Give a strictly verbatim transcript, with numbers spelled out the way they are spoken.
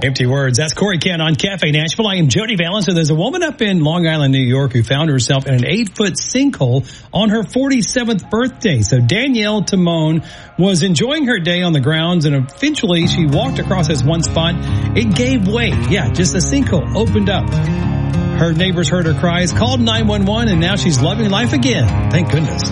Empty words. That's Corey Kent on Cafe Nashville. I am Jody Valens. So there's a woman up in Long Island, New York, who found herself in an eight-foot sinkhole on her forty-seventh birthday. So Danielle Timone was enjoying her day on the grounds, and eventually she walked across this one spot. It gave way. Yeah, just a sinkhole opened up. Her neighbors heard her cries, called nine one one, and now she's loving life again. Thank goodness.